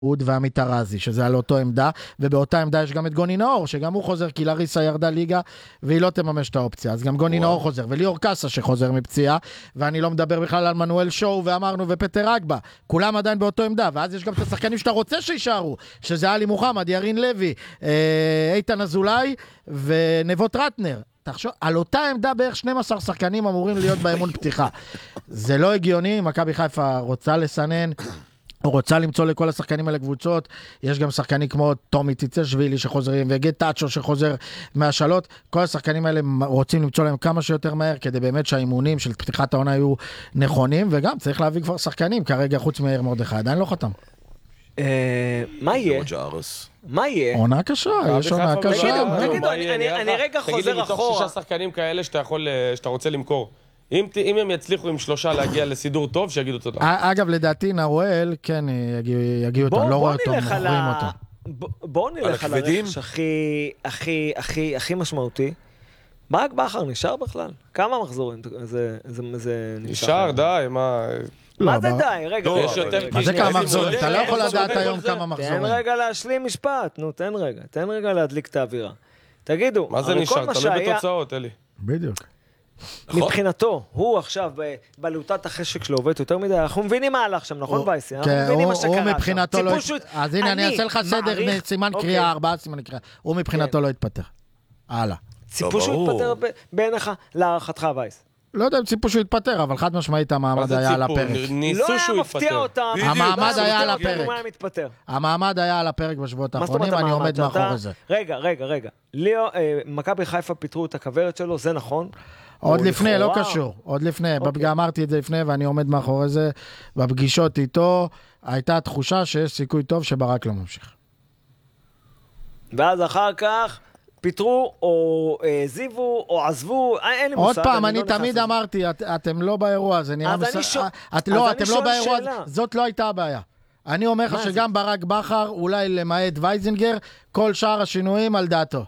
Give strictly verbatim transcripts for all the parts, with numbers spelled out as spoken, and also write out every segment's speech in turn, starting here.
ועמית הרזי, שזה על אותו עמדה, ובאותה עמדה יש גם את גוני נאור, שגם הוא חוזר, כי לריסה ירדה ליגה, והיא לא תממש את האופציה, אז גם גוני נאור חוזר, וליאור קאסה שחוזר מפציעה, ואני לא מדבר בכלל על מנואל שואו, ואמרנו, ופטר אגבה, כולם עדיין באותו עמדה, ואז יש גם את השחקנים שאתה רוצה שישארו, שזה אלי מוחמד, ירין לוי, איתן אזולאי, ונבות רטנר. תחשוב, על אותה עמדה בערך שנים עשר שחקנים אמורים להיות באמון פתיחה. זה לא הגיוני, מכבי חיפה רוצה לסנן, הוא רוצה למצוא לכל השחקנים האלה קבוצות, יש גם שחקנים כמו טומי טיצ'שווילי שחוזרים, וגט טאצ'ו שחוזר מהשאלות, כל השחקנים האלה רוצים למצוא להם כמה שיותר מהר, כדי באמת שהאימונים של פתיחת העונה יהיו נכונים, וגם צריך להביא כבר שחקנים, כרגע חוץ מאיר מרדכי, עדיין לא חתם. מה יהיה? מה יהיה? עונה קשה, יש עונה קשה. תגידו, אני רגע חוזר אחורה. תגיד לי, מתוך שישה שחקנים כאלה שאתה רוצה למכור, אם הם יצליחו עם שלושה להגיע לסידור טוב, שיגידו תודה. אגב, לדעתי נאואל, כן, יגיעו אותם, לא רואה אותו, מוכרים אותו. בואו נלך על הרכש הכי, הכי, הכי, הכי משמעותי. ברק בכר נשאר בכלל? כמה מחזורים זה נשאר? נשאר, די, מה... מה זה די? רגע. מה זה כמה מחזורים? אתה לא יכול לדעת היום כמה מחזורים. תן רגע להשלים משפט, נו, תן רגע. תן רגע להדליק את האווירה. תגידו, מה זה נשאר? תלוי בתוצאות, אלי. בדיוק. מבחינתו, הוא עכשיו בלוטת החשק שלו עובד יותר מדי, אנחנו מבינים מה הלך שם, נכון וייסי? אנחנו מבינים מה שקרה שם. אז הנה, אני אעשה לך סדר מסימן קריאה, ארבעה סימן קריאה. הוא מבחינתו לא התפטר. הלאה. ציפו שהוא התפטר בעיניך להערכתך וייס. לא יודע אם ציפו שהוא התפטר, אבל חד משמעית המעמד היה על הפרק. לא היה מפתיע אותם. המעמד היה על הפרק. המעמד היה על הפרק בשבועות האחרונים, אני עומד מאחורי זה. רגע, רגע, רגע. ליאו, מכבי חיפה פיטרו את הכוורת שלו, זה נכון? עוד לפני, לא קשור. עוד לפני, אמרתי את זה לפני ואני עומד מאחורי זה. בפגישות איתו הייתה תחושה שיש סיכוי טוב שברק לא ממשיך. ואז אחר כך פיטרו או זיוו או עזבו, אין לי מושג. עוד פעם, אני תמיד אמרתי, אתם לא באירוע הזה. אז אני שואל לא, אתם לא באירוע הזה. זאת לא הייתה הבעיה. אני אומר לך שגם ברק בכר, אולי למעט וייזינגר, כל שאר השינויים על דעתו.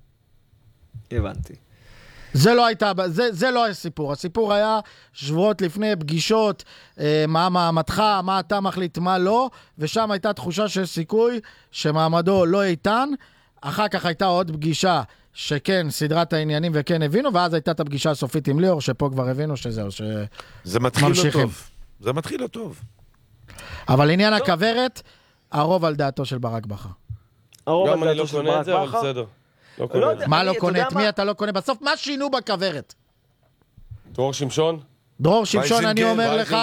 הבנתי. זה לא הייתה, זה, זה לא היה סיפור. הסיפור היה שבועות לפני פגישות, אה, מה מעמדך, מה אתה מחליט, מה לא, ושם הייתה תחושה שיש סיכוי שמעמדו לא איתן. אחר כך הייתה עוד פגישה שכן, סדרת העניינים וכן הבינו, ואז הייתה את הפגישה הסופית עם ליאור, שפה כבר הבינו שזהו, שממשיכים. זה מתחיל לא טוב. זה מתחיל לא טוב. אבל עניין הכוורת, הרוב על דעתו של ברק בכר. גם אני לא קונה את זה, אבל בסדר. מה לא קונה? את מי אתה לא קונה? בסוף מה שינו בכוורת? דרור שמשון? דרור שמשון, אני אומר לך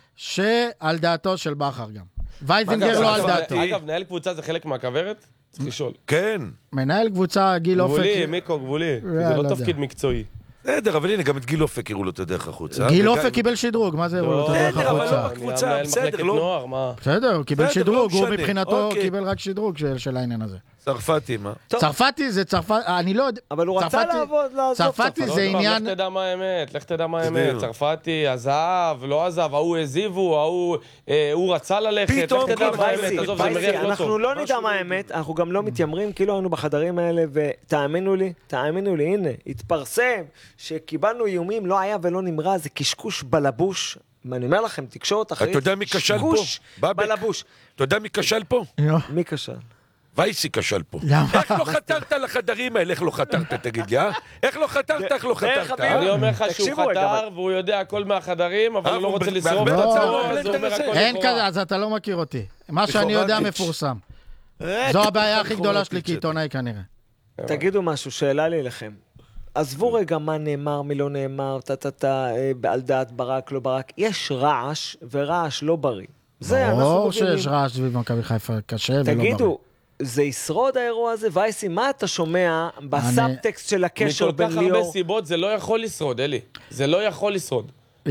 שעל דעתו של בכר גם. וייזינגר לא על דעתו. אגב, מנהל קבוצה זה חלק מהכוורת? צריך לשאול. כן. מנהל קבוצה, גיל אופק. גבולי, מיקו, גבולי. זה לא תפקיד מקצועי. בסדר, אבל הנה, גם את גיל אופק יראו לו את הדרך החוצה. גיל אופק קיבל שדרוג, מה זה יראו לו את הדרך החוצה? בסדר, אבל לא בקבוצה, בסדר, לא. בסדר, הוא קיבל שדרוג, הוא מבחינתו קיבל רק שדרוג של העניין הזה. צרפתי, מה? צרפתי זה צרפתי, אני לא יודע. אבל הוא רצה לעבוד, לעזוב צרפתי זה עניין... לך תדע מה האמת, לך תדע מה האמת. צרפתי עזב, לא עזב, ההוא הזיבו, הוא רצה ללכת, לך תדע מה האמת. עזוב, זה מריח לא טוב. אנחנו לא נדע מה האמת, אנחנו גם לא מתיימרים, כאילו היינו בחדרים האלה, ותאמינו לי, תאמינו לי, הנה, התפרסם שקיבלנו איומים, לא היה ולא נמרא, זה קשקוש בלבוש. אני אומר לכם, תקשורת אחרית, קשקוש בלבוש. אתה יודע מי כשל פה? מי כשל? וייסי כשל פה. איך לא חתרת לחדרים האלה? איך לא חתרת, תגיד לי, אה? איך לא חתרת, איך לא חתרת? אני אומר לך שהוא חתר, והוא יודע הכל מהחדרים, אבל הוא לא רוצה לשרוף את עצמו, אז הוא אומר הכל לכאורה. אין כזה, אז אתה לא מכיר אותי. מה שאני יודע מפורסם. זו הבעיה הכי גדולה שלי כעיתונאי כנראה. תגידו משהו, שאלה לי לכם. עזבו רגע מה נאמר, מי לא נאמר, טה-טה-טה, על דעת ברק, לא ברק. יש רעש, ורעש לא בריא. זה, אנחנו מבינים. לא שיש רעש סביב מכבי חיפה קשה ולא בריא. תגידו, זה ישרוד האירוע הזה? וייסי, מה אתה שומע בסאבטקסט של הקשר בין ליאור? מכל כך הרבה סיבות זה לא יכול לשרוד, אלי. זה לא יכול לשרוד.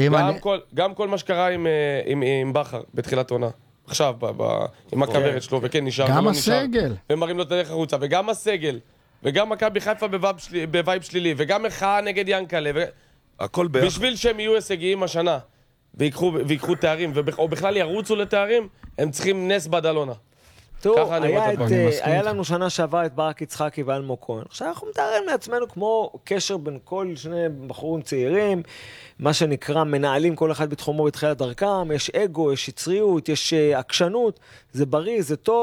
גם כל מה שקרה עם בכר בתחילת עונה. עכשיו, עם הכוורת שלו, וכן נשאר גם הסגל. ומראים לו את הדרך החוצה, וגם הסגל. וגם מכבי חיפה בווייב שלילי, וגם מחאה נגד ינקלה. הכל ביחד. בשביל שהם יהיו הישגיים השנה, ויקחו תארים, או בכלל ירוצו לתארים, הם צריכים נס בדלונה. ככה אני רואה את הדברים. היה לנו שנה שעבר את ברק יצחקי ואלמוג כהן. עכשיו אנחנו מתארים לעצמנו כמו קשר בין כל שני בחורים צעירים, מה שנקרא מנהלים כל אחד בתחומו בתחילת דרכם, יש אגו, יש יצריות, יש עקשנות, זה בריא, זה טוב.